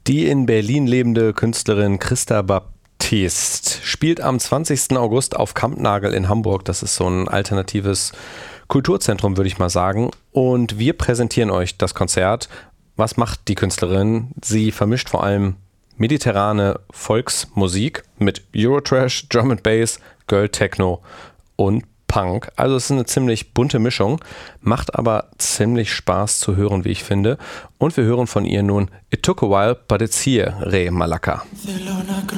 Die in Berlin lebende Künstlerin Christa Baptist spielt am 20. August auf Kampnagel in Hamburg. Das ist so ein alternatives Kulturzentrum, würde ich mal sagen. Und wir präsentieren euch das Konzert. Was macht die Künstlerin? Sie vermischt vor allem mediterrane Volksmusik mit Eurotrash, Drum and Bass, Girl Techno und Punk. Also es ist eine ziemlich bunte Mischung, macht aber ziemlich Spaß zu hören, wie ich finde. Und wir hören von ihr nun It Took a While, but it's here, Re Malaka.